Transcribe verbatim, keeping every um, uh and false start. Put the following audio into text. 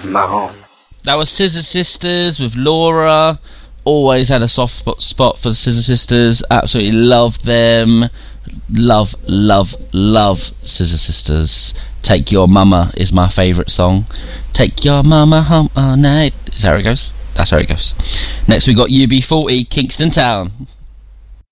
with Mom. That was Scissor Sisters with Laura. Always had a soft spot, spot for the Scissor Sisters. Absolutely loved them. Love, love, love Scissor Sisters. Take Your Mama is my favourite song. Take your mama home all night. Is that how it goes? That's how it goes. Next we got U B forty, Kingston Town.